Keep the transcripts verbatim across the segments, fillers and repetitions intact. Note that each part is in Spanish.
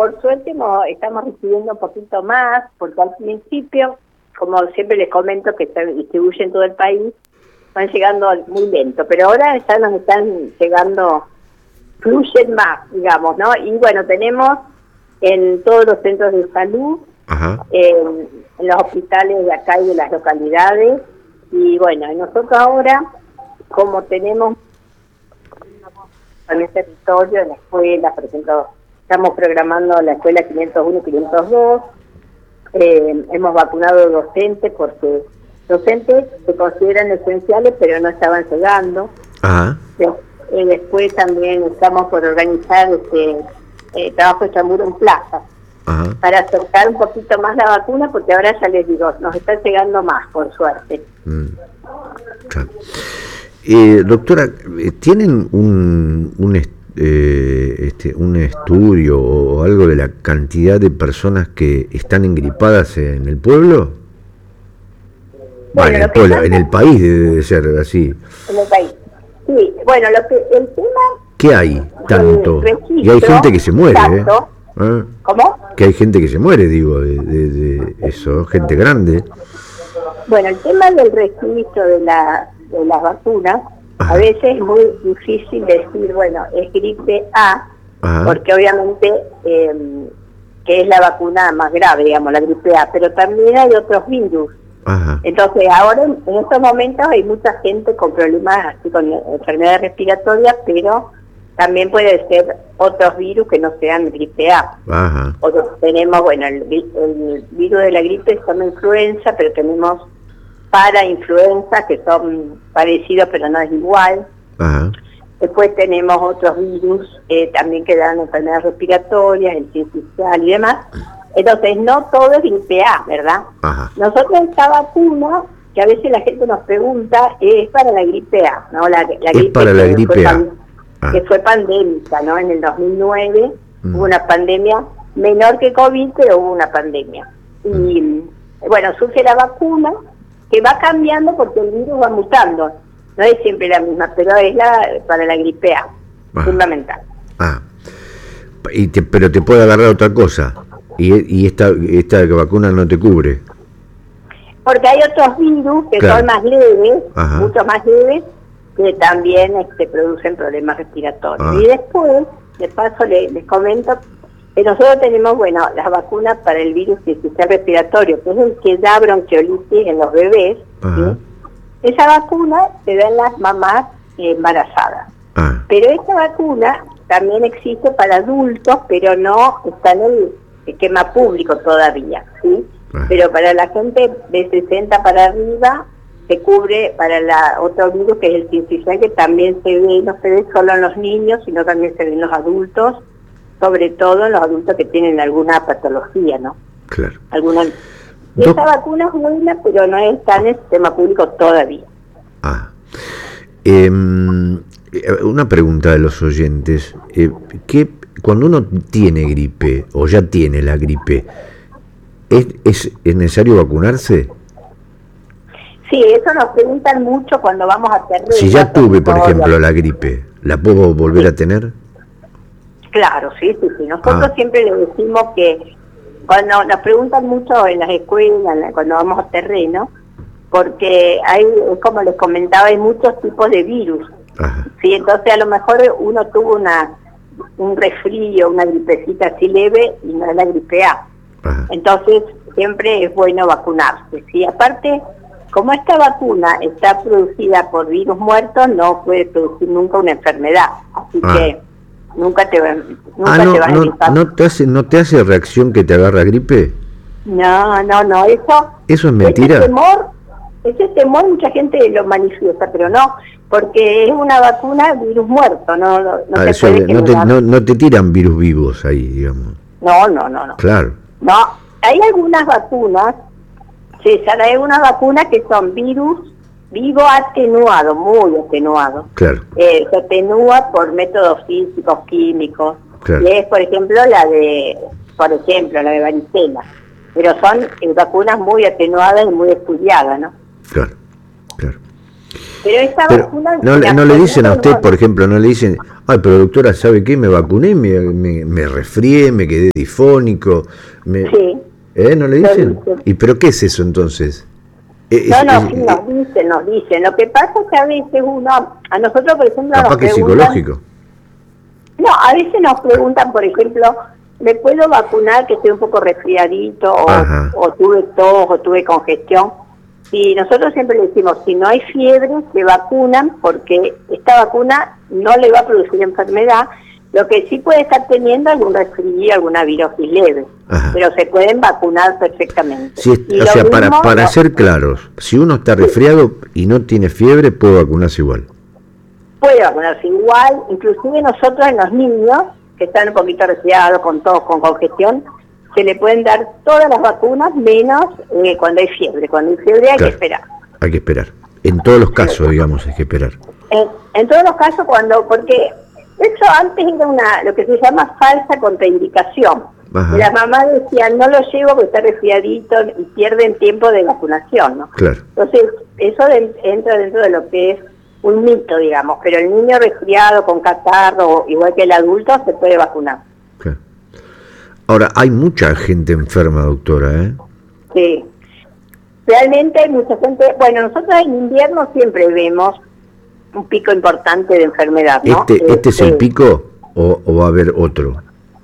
por suerte no, estamos recibiendo un poquito más, porque al principio, como siempre les comento que se distribuye en todo el país, van llegando muy lento, pero ahora ya nos están llegando, fluyen más, digamos, ¿no? Y bueno, tenemos en todos los centros de salud, en, en los hospitales de acá y de las localidades, y bueno, y nosotros ahora, como tenemos en el territorio, en la escuela, por ejemplo, estamos programando la escuela quinientos uno y quinientos dos, eh, hemos vacunado docentes porque docentes se consideran esenciales pero no estaban llegando. Ajá. De, eh, después también estamos por organizar este eh, trabajo extramuro en plaza. Ajá. Para acercar un poquito más la vacuna, porque ahora ya les digo, nos está llegando más, por suerte. Mm. Claro. Eh, doctora, ¿tienen un un, eh, este, un estudio o algo de la cantidad de personas que están engripadas en el pueblo? Bueno, bueno, en, el pueblo pasa, en el país debe de ser así. En el país, sí. Bueno, lo que el tema... ¿Qué hay tanto? Registro, y hay gente que se muere, tanto, ¿eh? ¿Eh? ¿Cómo? Que hay gente que se muere, digo, de, de, de eso, gente grande. Bueno, el tema del registro de la de las vacunas, ajá, a veces es muy difícil decir, bueno, es gripe A, ajá, porque obviamente eh, que es la vacuna más grave, digamos, la gripe A, pero también hay otros virus. Ajá. Entonces ahora en, en estos momentos hay mucha gente con problemas así, con enfermedades respiratorias, pero también puede ser otros virus que no sean gripe A. Ajá. O tenemos, bueno, el, el virus de la gripe se llama influenza, pero tenemos parainfluenza, que son parecidos pero no es igual. Ajá. Después tenemos otros virus eh, también que dan enfermedades respiratorias, el sincicial y demás. Entonces no todo es gripe A, ¿verdad? Ajá. Nosotros esta vacuna, que a veces la gente nos pregunta, es para la gripe A, ¿no? La, la es gripe para la gripe A. Ah. Que fue pandémica, ¿no? En el dos mil nueve mm. hubo una pandemia menor que COVID, pero hubo una pandemia. Mm. Y bueno, surge la vacuna, que va cambiando porque el virus va mutando. No es siempre la misma, pero es la para la gripe A, ah. fundamental. Ah, y te, pero te puede agarrar otra cosa, y, y esta esta vacuna no te cubre. Porque hay otros virus que claro. son más leves, ajá, mucho más leves, que también este, producen problemas respiratorios. Ah. Y después, de paso, les, les comento que nosotros tenemos, bueno, las vacunas para el virus sincicial respiratorio, que es el que da bronquiolitis en los bebés. ¿Sí? Esa vacuna se da en las mamás embarazadas. Ah. Pero esta vacuna también existe para adultos, pero no está en el esquema público todavía, ¿sí? Ah. Pero para la gente de sesenta para arriba se cubre para la otro virus que es el sincicial, que también se ve, no se ve solo en los niños, sino también se ve en los adultos, sobre todo en los adultos que tienen alguna patología, ¿no? Claro. Alguna... Y esta Do... vacuna es buena, pero no está en el sistema público todavía. Ah. Eh, una pregunta de los oyentes. Eh, ¿qué, cuando uno tiene gripe, o ya tiene la gripe, ¿es, es, es necesario vacunarse? Sí, eso nos preguntan mucho cuando vamos a terreno. Si ya tuve, por ejemplo, la gripe, ¿la puedo volver sí. a tener? Claro, sí, sí, sí. Nosotros ah. siempre les decimos que cuando nos preguntan mucho en las escuelas, cuando vamos a terreno, porque hay, como les comentaba, hay muchos tipos de virus. Ajá. Sí, entonces a lo mejor uno tuvo una un resfrío, una gripecita así leve y no es la gripe A. Ajá. Entonces siempre es bueno vacunarse. Sí, aparte, como esta vacuna está producida por virus muertos, no puede producir nunca una enfermedad, así ah. que nunca te, nunca ah, no, te vas no, a gripar. ¿no te hace, no te hace reacción que te agarra gripe? No, no, no, eso... ¿Eso es mentira? Ese temor, ese temor mucha gente lo manifiesta, pero no, porque es una vacuna virus muerto, no, no, no, ah, te, eso, puede no, te, no, no te tiran virus vivos ahí, digamos. No, no, no, no. Claro. No, hay algunas vacunas, César, hay algunas vacunas que son virus vivo atenuado, muy atenuado. Claro. Eh, se atenúa por métodos físicos, químicos. Claro. Y es, por ejemplo, la de, por ejemplo, la de varicela. Pero son eh, vacunas muy atenuadas y muy estudiadas, ¿no? Claro, claro. Pero esta pero vacuna... No, no le dicen a usted, por ejemplo, no le dicen, ay, pero doctora, ¿sabe qué? Me vacuné, me, me, me resfrié, me quedé difónico. Me... Sí. ¿Eh? ¿No le dicen? Dicen? ¿Y pero qué es eso entonces? Es, no, no, es, sí, es, nos dicen, nos dicen. Lo que pasa es que a veces uno, a nosotros, por ejemplo, capaz nos que es psicológico. No, a veces nos preguntan, por ejemplo, ¿me puedo vacunar que estoy un poco resfriadito o, o tuve tos o tuve congestión? Y nosotros siempre le decimos, si no hay fiebre, se vacunan porque esta vacuna no le va a producir enfermedad, lo que sí puede estar teniendo algún resfriado, alguna virosis leve, Ajá. pero se pueden vacunar perfectamente. Sí, o sea, para, mismo, para no, ser claros, si uno está resfriado y no tiene fiebre, puede vacunarse igual. Puede vacunarse igual, inclusive nosotros en los niños, que están un poquito resfriados, con tos, con congestión, se le pueden dar todas las vacunas, menos eh, cuando hay fiebre. Cuando hay fiebre hay claro, que esperar. Hay que esperar. En todos los casos, digamos, hay que esperar. En, en todos los casos, cuando, porque eso antes era una, lo que se llama falsa contraindicación. Ajá. Las mamás decían, no lo llevo porque está resfriadito y pierden tiempo de vacunación, ¿no? Claro. Entonces, eso de, entra dentro de lo que es un mito, digamos, pero el niño resfriado con catarro, igual que el adulto, se puede vacunar. Claro. Ahora, hay mucha gente enferma, doctora, ¿eh? Sí. Realmente hay mucha gente... Bueno, nosotros en invierno siempre vemos un pico importante de enfermedad, ¿no? ¿Este, este, este es el pico o, o va a haber otro?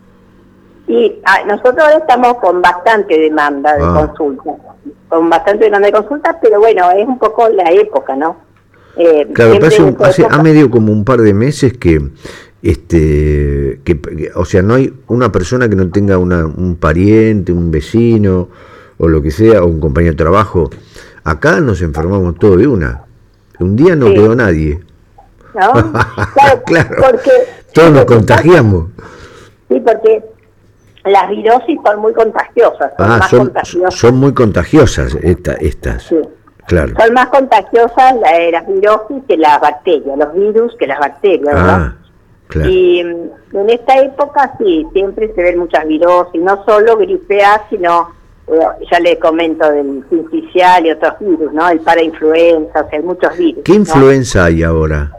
Y ah, nosotros estamos con bastante demanda de ah. consultas, con bastante demanda de consultas, pero bueno, es un poco la época, ¿no? Eh, claro, hace, un, hace ha medio como un par de meses que... este que, que o sea, no hay una persona que no tenga una, un pariente, un vecino o lo que sea, o un compañero de trabajo. Acá nos enfermamos todos de una. Un día no sí. quedó nadie. ¿No? Claro, claro, porque todos nos contagiamos. Sí, porque las virosis son muy contagiosas. Son, ah, más son, contagiosas. son muy contagiosas esta, estas. Sí. Claro. Son más contagiosas la, las virosis que las bacterias, los virus que las bacterias, ¿verdad? Ah. Claro. Y en esta época sí, siempre se ven muchas virosis, no solo gripe A, sino, eh, ya le comento, del sincicial y otros virus, ¿no? El parainfluenza, o sea, hay muchos virus. ¿Qué influenza ¿no? hay ahora?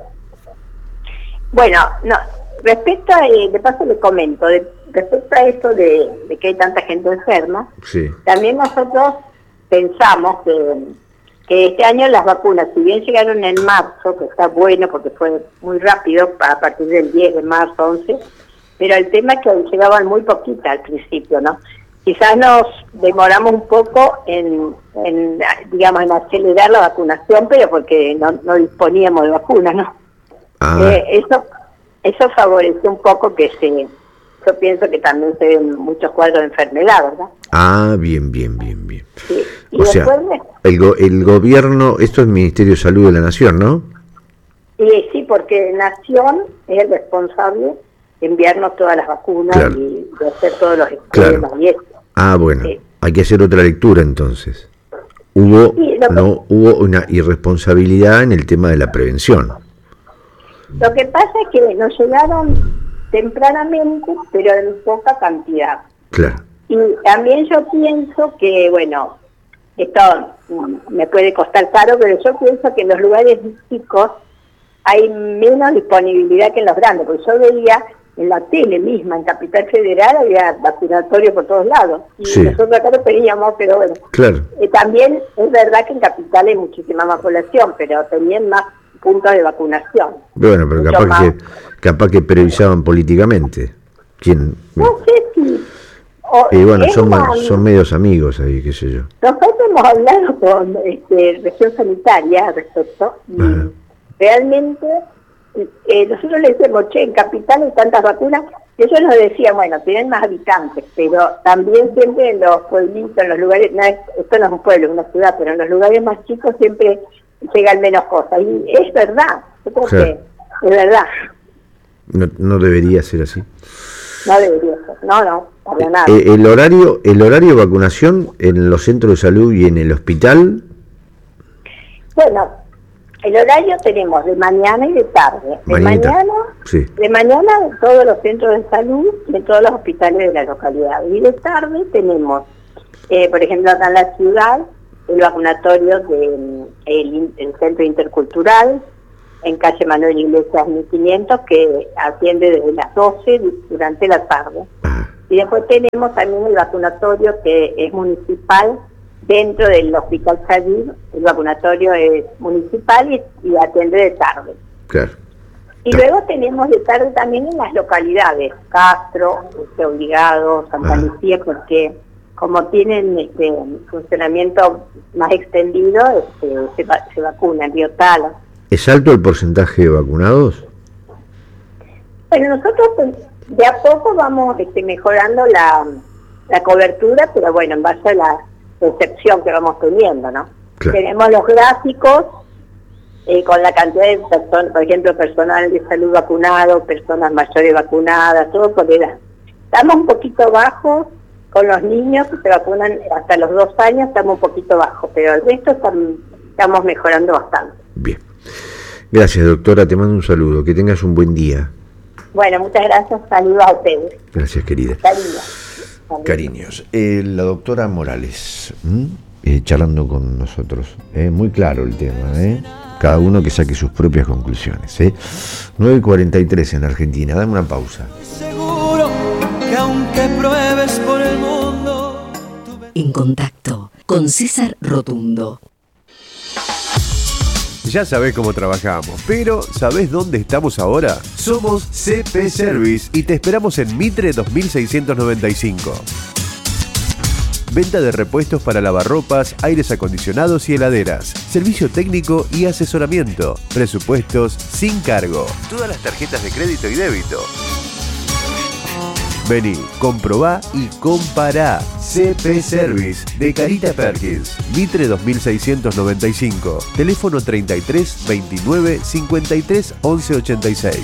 Bueno, no, respecto a, eh, de paso le comento, de, respecto a esto de, de que hay tanta gente enferma, sí. también nosotros pensamos que... que este año las vacunas, si bien llegaron en marzo, que está bueno porque fue muy rápido, a partir del diez de marzo, once, pero el tema es que llegaban muy poquitas al principio, ¿no? Quizás nos demoramos un poco en, en digamos, en acelerar la vacunación, pero porque no, no disponíamos de vacunas, ¿no? Ah. Eh, eso, eso favoreció un poco que se... Yo pienso que también se ven muchos cuadros de enfermedad, ¿verdad? Ah, bien, bien, bien, bien. Sí. Y o sea, de... el, go el gobierno, esto es el Ministerio de Salud de la Nación, ¿no? Y sí, porque Nación es el responsable de enviarnos todas las vacunas claro. y de hacer todos los estudios claro. y eso. Ah, bueno, sí. Hay que hacer otra lectura entonces. Hubo, sí, que... no, hubo una irresponsabilidad en el tema de la prevención. Lo que pasa es que nos llegaron tempranamente, pero en poca cantidad. Claro. Y también yo pienso que, bueno, esto me puede costar caro, pero yo pienso que en los lugares chicos hay menos disponibilidad que en los grandes, porque yo veía en la tele misma, en Capital Federal, había vacunatorio por todos lados, y sí. nosotros acá lo teníamos, pero bueno. Claro. Eh, también es verdad que en Capital hay muchísima más población, pero tenían más puntos de vacunación. Bueno, pero capaz que, capaz que priorizaban políticamente. ¿Quién? No sé si... O, y bueno, son, una, son medios amigos ahí, qué sé yo. Nosotros hemos hablado con este, región sanitaria al respecto, y Ajá. realmente eh, nosotros le decimos, che, en Capital hay tantas vacunas, y ellos nos decían, bueno, tienen más habitantes, pero también siempre en los pueblitos, en los lugares, no es, esto no es un pueblo, es una ciudad, pero en los lugares más chicos siempre llegan menos cosas, y es verdad, yo creo claro. que es verdad. No, no debería ser así. No debería ser, no, no, para nada. Eh, el horario, el horario de vacunación en los centros de salud y en el hospital. Bueno, el horario tenemos de mañana y de tarde. De Mañanita. mañana, sí. de mañana en todos los centros de salud, en todos los hospitales de la localidad. Y de tarde tenemos, eh, por ejemplo, acá en la ciudad, el vacunatorio del de, el Centro Intercultural, en calle Manuel Iglesias mil quinientos, que atiende desde las doce durante la tarde. Y después tenemos también el vacunatorio que es municipal, dentro del Hospital Salir. El vacunatorio es municipal y, y atiende de tarde. Claro. Y luego tenemos de tarde también en las localidades, Castro, este, Obligado, Santa ah. Lucía, porque como tienen este funcionamiento más extendido, este, se, se vacunan, Biotala. ¿Es alto el porcentaje de vacunados? Bueno, nosotros de a poco vamos este, mejorando la, la cobertura, pero bueno, en base a la recepción que vamos teniendo, ¿no? Claro. Tenemos los gráficos eh, con la cantidad de personas, por ejemplo, personal de salud vacunado, personas mayores vacunadas, todo por edad. Estamos un poquito bajos con los niños que se vacunan hasta los dos años, estamos un poquito bajos, pero el resto estamos, estamos mejorando bastante. Bien. Gracias, doctora, te mando un saludo, que tengas un buen día. Bueno, muchas gracias, saludos a ustedes. Gracias, querida. Cariños. Cariños. Eh, la doctora Morales, eh, charlando con nosotros, eh, muy claro el tema, eh. Cada uno que saque sus propias conclusiones. ¿eh? nueve cuarenta y tres en Argentina, dame una pausa. Seguro que aunque pruebes por el mundo... En contacto con César Rotundo. Ya sabés cómo trabajamos, pero ¿sabés dónde estamos ahora? Somos C P Service y te esperamos en Mitre dos mil seiscientos noventa y cinco. Venta de repuestos para lavarropas, aires acondicionados y heladeras. Servicio técnico y asesoramiento. Presupuestos sin cargo. Todas las tarjetas de crédito y débito. Vení, comprobá y compará. C P Service de Carita Perkins. Mitre dos mil seiscientos noventa y cinco. Teléfono treinta y tres veintinueve cincuenta y tres once ochenta y seis.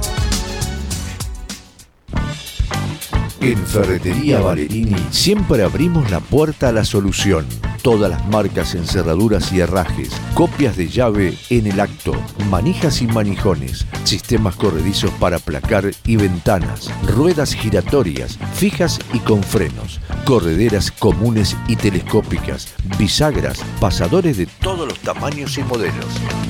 En Ferretería Valerini siempre abrimos la puerta a la solución. Todas las marcas en cerraduras y herrajes, copias de llave en el acto, manijas y manijones, sistemas corredizos para placar y ventanas, ruedas giratorias, fijas y con frenos, correderas comunes y telescópicas, bisagras, pasadores de todos los tamaños y modelos.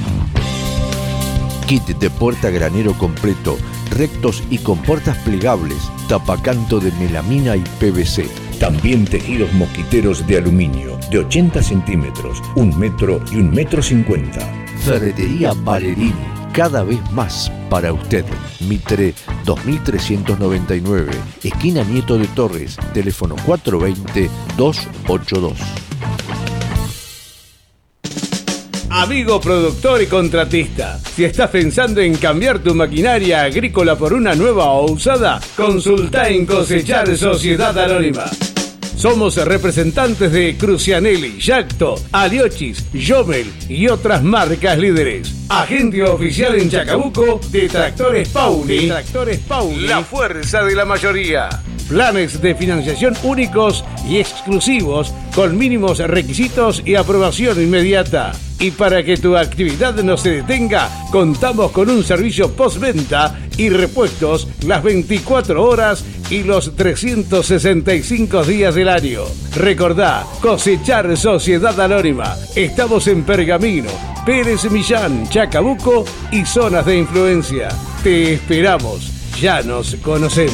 Kit de puerta granero completo, rectos y con puertas plegables, tapacanto de melamina y P V C. También tejidos mosquiteros de aluminio, de ochenta centímetros, un metro y un metro cincuenta. Ferretería Valerini, cada vez más para usted. Mitre dos mil trescientos noventa y nueve, esquina Nieto de Torres, teléfono cuatro dos cero, dos ocho dos. Amigo productor y contratista, si estás pensando en cambiar tu maquinaria agrícola por una nueva o usada, consulta en Cosechar Sociedad Anónima. Somos representantes de Crucianelli, Yacto, Aliochis, Jomel y otras marcas líderes. Agente oficial en Chacabuco de Tractores Pauli. Tractores Pauli, la fuerza de la mayoría. Planes de financiación únicos y exclusivos con mínimos requisitos y aprobación inmediata. Y para que tu actividad no se detenga, contamos con un servicio postventa y repuestos las veinticuatro horas y los trescientos sesenta y cinco días del año. Recordá, Cosechar Sociedad Anónima. Estamos en Pergamino, Pérez Millán, Chacabuco y zonas de influencia. Te esperamos. Ya nos conocemos.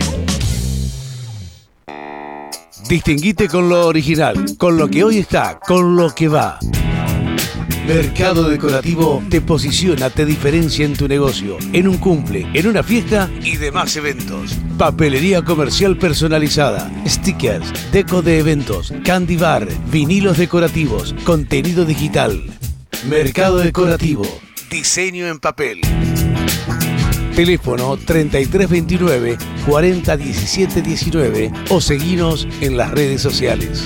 Distinguite con lo original, con lo que hoy está, con lo que va. Mercado Decorativo te posiciona, te diferencia en tu negocio, en un cumple, en una fiesta y demás eventos. Papelería comercial personalizada, stickers, deco de eventos, candy bar, vinilos decorativos, contenido digital. Mercado Decorativo, diseño en papel. Teléfono treinta y tres veintinueve, cuarenta diecisiete diecinueve o seguinos en las redes sociales.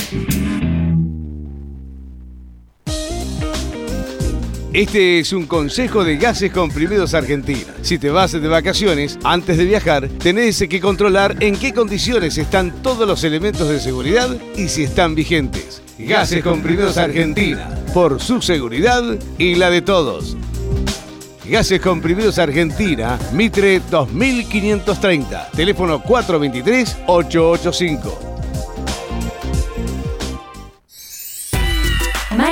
Este es un consejo de Gases Comprimidos Argentina. Si te vas de vacaciones, antes de viajar, tenés que controlar en qué condiciones están todos los elementos de seguridad y si están vigentes. Gases Comprimidos Argentina, por su seguridad y la de todos. Gases Comprimidos Argentina, Mitre dos mil quinientos treinta, teléfono cuatro dos tres, ocho ocho cinco.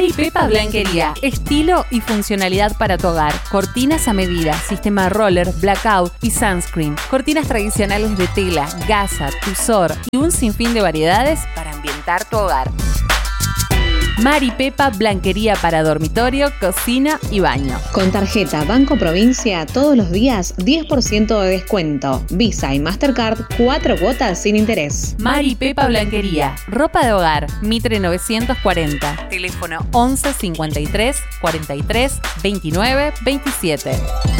Mari Pepa Blanquería. Estilo y funcionalidad para tu hogar. Cortinas a medida, sistema roller, blackout y sunscreen. Cortinas tradicionales de tela, gasa, tuzor y un sinfín de variedades para ambientar tu hogar. Mari Pepa Blanquería para dormitorio, cocina y baño. Con tarjeta Banco Provincia, todos los días diez por ciento de descuento. Visa y Mastercard, cuatro cuotas sin interés. Mari Pepa Blanquería. Ropa de hogar, Mitre novecientos cuarenta. Teléfono once cincuenta y tres cuarenta y tres veintinueve veintisiete.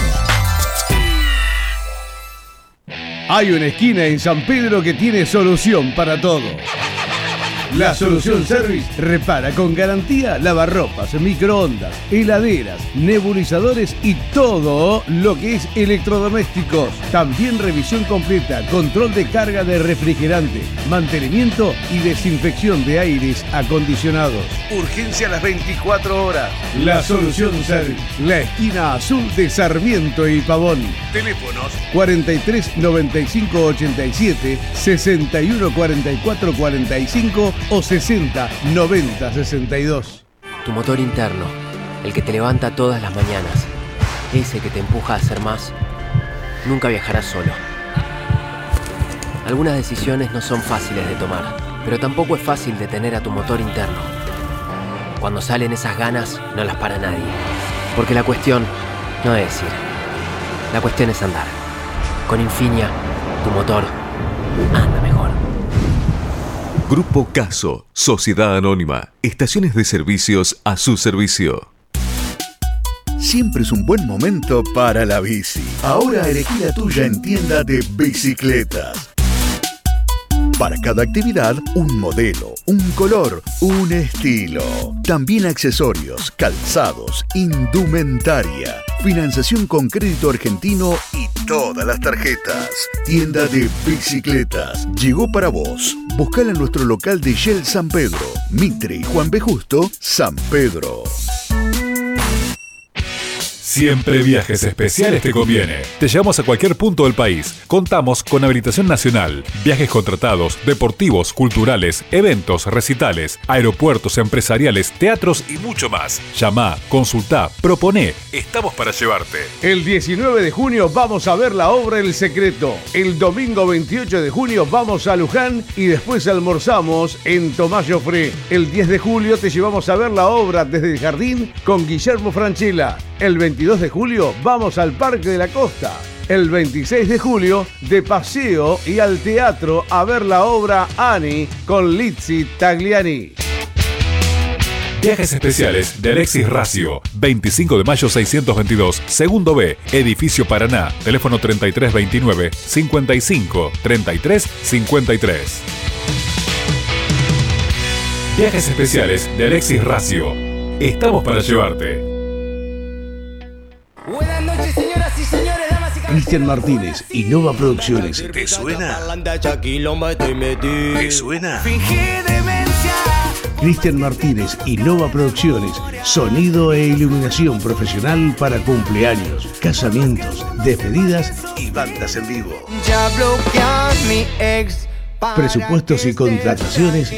Hay una esquina en San Pedro que tiene solución para todo. La Solución Service repara con garantía lavarropas, microondas, heladeras, nebulizadores y todo lo que es electrodomésticos. También revisión completa, control de carga de refrigerante, mantenimiento y desinfección de aires acondicionados. Urgencia a las veinticuatro horas. La Solución Service, la esquina azul de Sarmiento y Pavón. Teléfonos cuarenta y tres noventa y cinco ochenta y siete, sesenta y uno cuarenta y cuatro cuarenta y cinco o sesenta noventa sesenta y dos. Tu motor interno, el que te levanta todas las mañanas, ese que te empuja a hacer más, nunca viajarás solo. Algunas decisiones no son fáciles de tomar, pero tampoco es fácil detener a tu motor interno. Cuando salen esas ganas, no las para nadie. Porque la cuestión no es ir, la cuestión es andar. Con Infinia, tu motor anda mejor. Grupo Caso, Sociedad Anónima, estaciones de servicios a su servicio. Siempre es un buen momento para la bici. Ahora elegí la tuya en tienda de bicicletas. Para cada actividad, un modelo, un color, un estilo. También accesorios, calzados, indumentaria, financiación con crédito argentino y todas las tarjetas. Tienda de bicicletas. Llegó para vos. Buscala en nuestro local de Shell San Pedro, Mitre y Juan B. Justo, San Pedro. Siempre Viajes Especiales te conviene. Te llevamos a cualquier punto del país. Contamos con habilitación nacional, viajes contratados, deportivos, culturales, eventos, recitales, aeropuertos empresariales, teatros y mucho más. Llama, consultá, proponé. Estamos para llevarte. El diecinueve de junio vamos a ver la obra El Secreto. El domingo veintiocho de junio vamos a Luján y después almorzamos en Tomás Joffre. El diez de julio te llevamos a ver la obra Desde el Jardín con Guillermo Francella. El veintidós de julio vamos al Parque de la Costa. El veintiséis de julio de paseo y al teatro a ver la obra Annie con Lizzy Tagliani. Viajes Especiales de Alexis Racio, veinticinco de mayo seiscientos veintidós, segundo B, Edificio Paraná, teléfono treinta y tres veintinueve, cincuenta y cinco, treinta y tres, cincuenta y tres. Viajes Especiales de Alexis Racio. Estamos para llevarte. Buenas noches, señoras y señores, damas y caballeros. Cristian Martínez, Innova Producciones. ¿Te suena? ¿Te suena? Cristian Martínez, Innova Producciones. Sonido e iluminación profesional para cumpleaños, casamientos, despedidas y bandas en vivo. Ya bloquean mi ex. Presupuestos y contrataciones